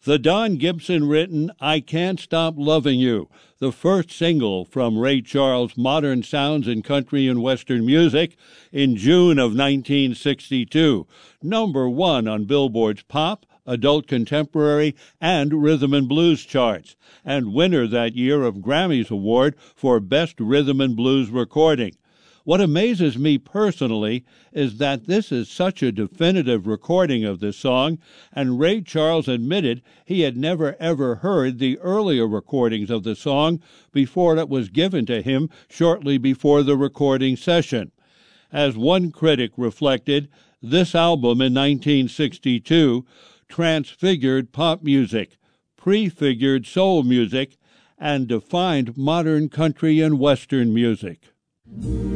The Don Gibson-written I Can't Stop Loving You, the first single from Ray Charles' Modern Sounds in Country and Western Music in June of 1962, #1 on Billboard's Pop, Adult Contemporary, and Rhythm and Blues charts, and winner that year of Grammy's Award for Best Rhythm and Blues Recording. What amazes me personally is that this is such a definitive recording of this song, and Ray Charles admitted he had never ever heard the earlier recordings of the song before it was given to him shortly before the recording session. As one critic reflected, this album in 1962 transfigured pop music, prefigured soul music, and defined modern country and western music.